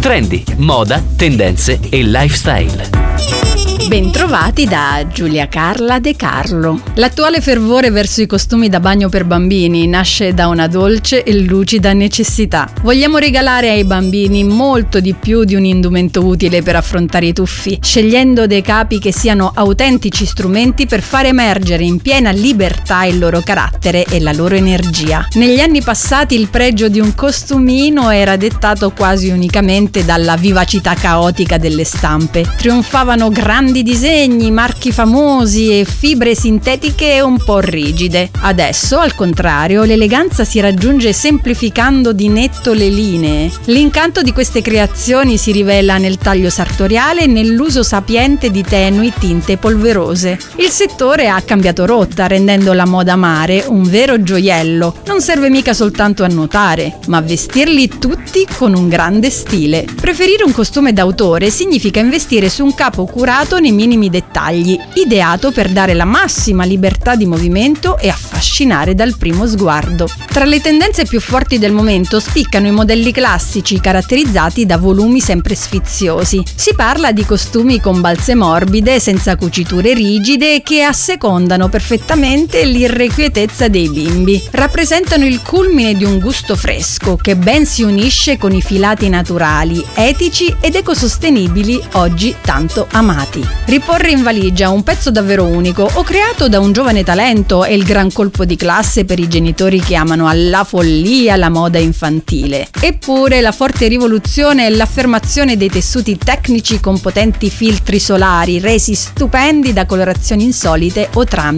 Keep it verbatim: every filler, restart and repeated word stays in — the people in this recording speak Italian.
Trendy, moda, tendenze e lifestyle. Bentrovati da Giulia Carla De Carlo. L'attuale fervore verso i costumi da bagno per bambini nasce da una dolce e lucida necessità. Vogliamo regalare ai bambini molto di più di un indumento utile per affrontare i tuffi, scegliendo dei capi che siano autentici strumenti per far emergere in piena libertà il loro carattere e la loro energia. Negli anni passati il pregio di un costumino era dettato quasi unicamente dalla vivacità caotica delle stampe. Trionfavano grandi disegni, marchi famosi e fibre sintetiche un po' rigide. Adesso, al contrario, l'eleganza si raggiunge semplificando di netto le linee. L'incanto di queste creazioni si rivela nel taglio sartoriale e nell'uso sapiente di tenui tinte polverose. Il settore ha cambiato rotta, rendendo la moda mare un vero gioiello. Non serve mica soltanto a nuotare, ma a vestirli tutti con un grande stile. Preferire un costume d'autore significa investire su un capo curato nei minimi dettagli, ideato per dare la massima libertà di movimento e affascinare dal primo sguardo. Tra le tendenze più forti del momento spiccano i modelli classici caratterizzati da volumi sempre sfiziosi. Si parla di costumi con balze morbide, senza cuciture rigide, che assecondano perfettamente l'irrequietezza dei bimbi. Rappresentano il culmine di un gusto fresco che ben si unisce con i filati naturali, etici ed ecosostenibili oggi tanto amati. Riporre in valigia un pezzo davvero unico o creato da un giovane talento è il gran colpo di classe per i genitori che amano alla follia la moda infantile. Eppure la forte rivoluzione è l'affermazione dei tessuti tecnici con potenti filtri solari resi stupendi da colorazioni insolite o trame